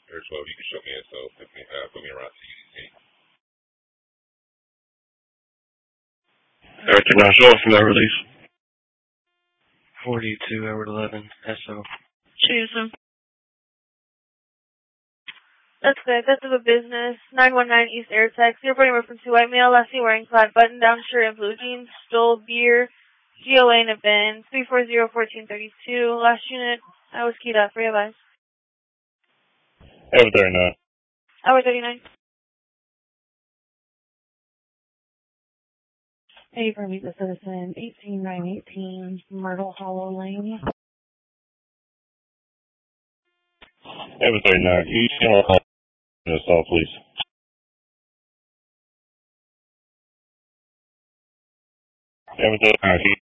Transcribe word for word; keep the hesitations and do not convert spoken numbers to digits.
Or twelve, you can show me it, so put me, uh, put me around to U C C. Everything now, show us from that release. forty-two, Edward eleven, S O. Choose them. That's good. That's of a business. nine one nine East Air Tex. You're putting reference to white male, last seen wearing plaid button down shirt and blue jeans, stole beer, G O A in a bin, three four zero, fourteen thirty-two. Last unit, I was keyed up. Free advice. Edward thirty-nine. Hour thirty-nine. Hey, for meet the citizen, eighteen nine eighteen, Myrtle Hollow Lane. Edward thirty-nine. Can you see my call assault, please? Edward thirty-nine.